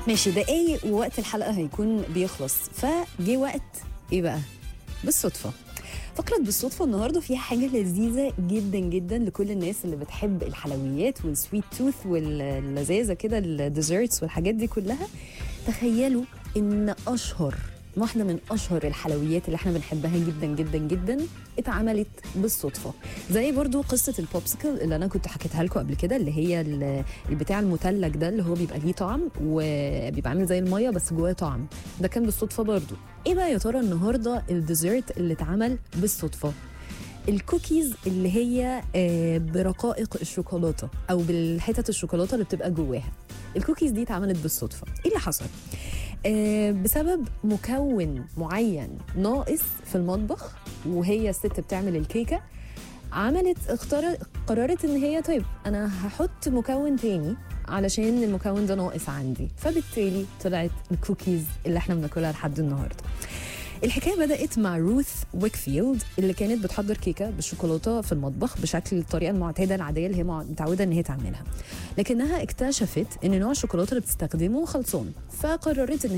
ماشي، دقايق ووقت الحلقة هيكون بيخلص، فجي وقت ايه بقى؟ بالصدفة. فقرة بالصدفة النهاردة فيها حاجة لذيذة جدا جدا لكل الناس اللي بتحب الحلويات والسويت توث واللذاذة كده، الديزرتس والحاجات دي كلها. تخيلوا ان واحدة من أشهر الحلويات اللي احنا بنحبها جدا جدا جدا اتعملت بالصدفة. زي برضو قصة البوبسيكل اللي أنا كنت حكيتها لكم قبل كده، اللي هي البتاع المتلج ده اللي هو بيبقى ليه طعم وبيبقى عامل زي المية بس جواه طعم، ده كان بالصدفة برضو. ايه بقى يا ترى النهاردة الديزرت اللي اتعمل بالصدفة؟ الكوكيز اللي هي برقائق الشوكولاتة أو بالحتت الشوكولاتة اللي بتبقى جواها. الكوكيز دي اتعملت بالصدفة. ايه اللي حصل؟ بسبب مكون معين ناقص في المطبخ، وهي الست بتعمل الكيكة قررت ان هي طيب انا هحط مكون تاني علشان المكون ده ناقص عندي، فبالتالي طلعت الكوكيز اللي احنا بناكلها لحد النهارده. الحكايه بدات مع روث ويكفيلد اللي كانت بتحضر كيكه بالشوكولاته في المطبخ بشكل الطريقه المعتاده العاديه اللي هي متعوده ان هي تعملها، لكنها اكتشفت ان نوع الشوكولاته اللي بتستخدمه خلصان، فقررت ان